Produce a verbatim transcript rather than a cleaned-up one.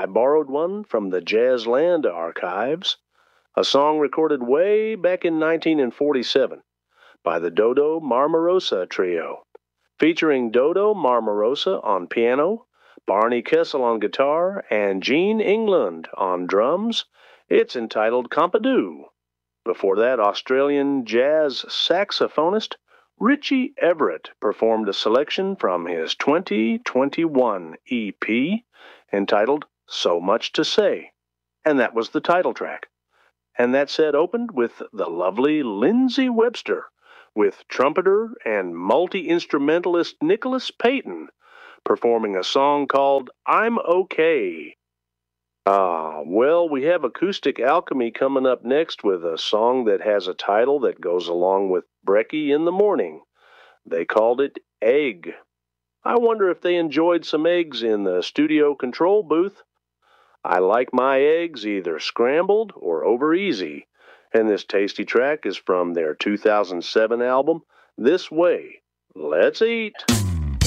borrowed one from the Jazzland archives, a song recorded way back in nineteen forty-seven by the Dodo Marmarosa Trio, featuring Dodo Marmarosa on piano, Barney Kessel on guitar, and Gene England on drums. It's entitled Compadoo. Before that, Australian jazz saxophonist Richie Everett performed a selection from his twenty twenty-one E P entitled So Much to Say, and that was the title track. And that set opened with the lovely Lindsay Webster, with trumpeter and multi-instrumentalist Nicholas Payton performing a song called I'm Okay. Ah, well, we have Acoustic Alchemy coming up next with a song that has a title that goes along with Brekkie in the Morning. They called it Egg. I wonder if they enjoyed some eggs in the studio control booth. I like my eggs either scrambled or over easy, and this tasty track is from their two thousand seven album, This Way. Let's eat!